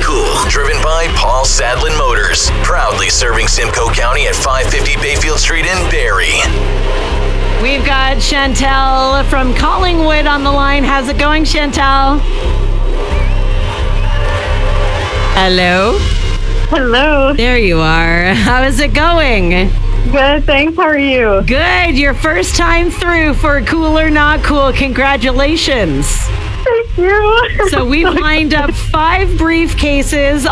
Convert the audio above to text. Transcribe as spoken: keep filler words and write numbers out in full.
Cool, driven by Paul Sadlin Motors. Proudly serving Simcoe County at five fifty Bayfield Street in Barrie. We've got Chantel from Collingwood on the line. How's it going, Chantel? Hello? Hello. There you are. How is it going? Good, thanks. How are you? Good. Your first time through for Cool or Not Cool. Congratulations. Thank you. So we've lined up five briefcases,